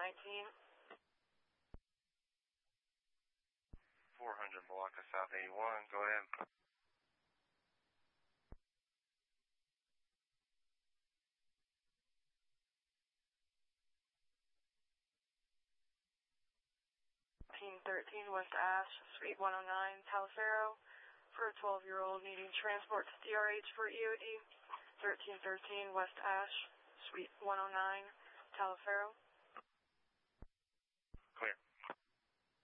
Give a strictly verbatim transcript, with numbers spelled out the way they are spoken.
nineteen. four hundred Malacca South eighty-one, go ahead. thirteen thirteen West Ash, Suite one oh nine, Talifero, for a twelve-year-old needing transport to D R H for E O D. thirteen thirteen West Ash, Suite one oh nine, Talifero. Clear.